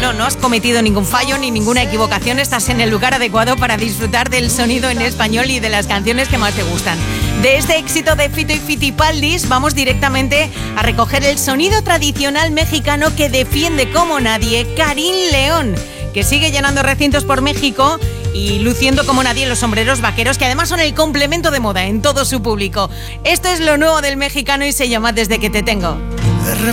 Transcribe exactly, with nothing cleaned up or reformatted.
No, no has cometido ningún fallo ni ninguna equivocación. Estás en el lugar adecuado para disfrutar del sonido en español y de las canciones que más te gustan. De este éxito de Fito y Fitipaldis vamos directamente a recoger el sonido tradicional mexicano que defiende como nadie Karim León, que sigue llenando recintos por México y luciendo como nadie los sombreros vaqueros, que además son el complemento de moda en todo su público. Esto es lo nuevo del mexicano y se llama Desde que te tengo. De